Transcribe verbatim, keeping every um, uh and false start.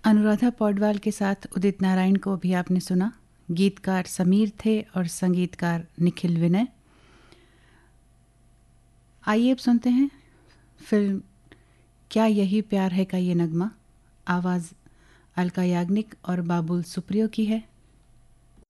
अनुराधा पौडवाल के साथ उदित नारायण को भी आपने सुना। गीतकार समीर थे और संगीतकार निखिल विनय। आइए अब सुनते हैं फिल्म क्या यही प्यार है का ये नगमा। आवाज़ अलका याग्निक और बाबुल सुप्रियो की है।